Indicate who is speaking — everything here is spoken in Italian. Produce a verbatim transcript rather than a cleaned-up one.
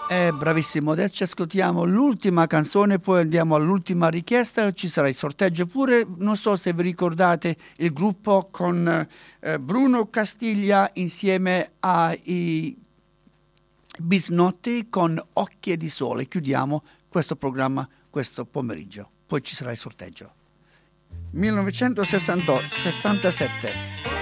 Speaker 1: Eh, bravissimo, adesso ascoltiamo l'ultima canzone, poi andiamo all'ultima richiesta, ci sarà il sorteggio pure. Non so se vi ricordate il gruppo con eh, Bruno Castiglia insieme ai Bisnotti con Occhie di Sole. Chiudiamo questo programma questo pomeriggio, poi ci sarà il sorteggio. millenovecentosessantasette